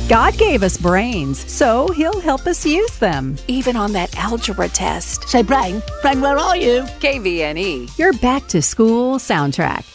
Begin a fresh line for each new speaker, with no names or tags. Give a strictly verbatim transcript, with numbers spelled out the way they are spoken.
God gave us brains, so He'll help us use them.
Even on that algebra test.
Say, Brain, Brain, where are you?
K V N E.
Your back to school soundtrack.